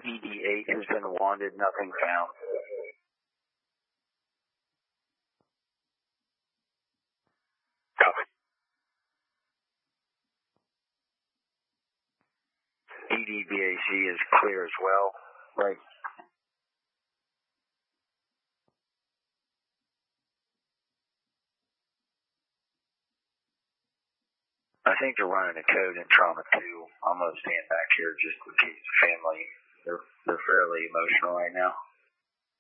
ED8 has been wanded, nothing found. Copy. EDBAC is clear as well. Right. I think they're running a code in trauma 2. I'm going to stand back here just in case the family, they're fairly emotional right now.